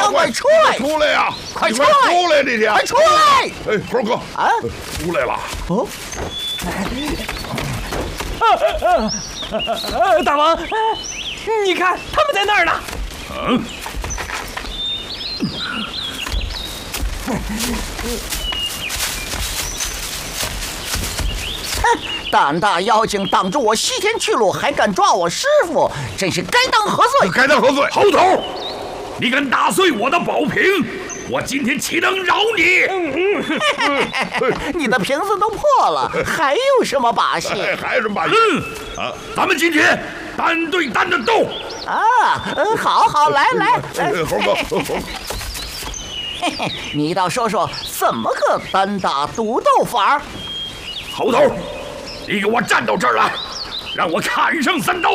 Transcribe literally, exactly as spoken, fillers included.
赶快出来！ 出来呀！ 快出来！ 出来，这天！ 快出来！ 哎，猴哥啊， 出来了！ 哦， 呃，大王，你看他们在那儿呢。 嗯。 胆大妖精挡住我西天去路，还敢抓我师傅，真是该当何罪？ 该当何罪？ 猴头，你敢打碎我的宝瓶，我今天岂能饶你？ 你的瓶子都破了，还有什么把戏？ 还有什么把戏？ 嗯，啊，咱们今天单对单的斗。 啊，嗯，好好，来来来， 猴哥，猴哥。 嘿嘿，你倒说说怎么个单打独斗法？ 猴头，你给我站到这儿来，让我砍上三刀！